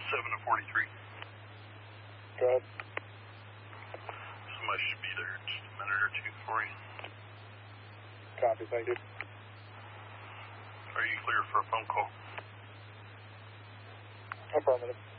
to 43. Go ahead. Somebody should be there in just a minute or two for you. Copy, thank you. Are you clear for a phone call? Affirmative.